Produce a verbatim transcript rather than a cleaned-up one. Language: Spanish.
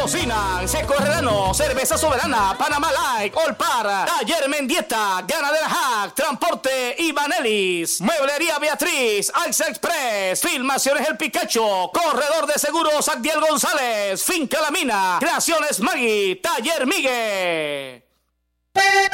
patrocinan Seco Herrerano, Cerveza Soberana, Panamá Light, Olpar, Taller Mendieta, Ganadera Hack, Transporte Ivanelis, Mueblería Beatriz, Ice Express, Filmaciones El Picacho, Corredor de Seguros Agdiel González, Finca La Mina, Creaciones Magui, Taller Migue.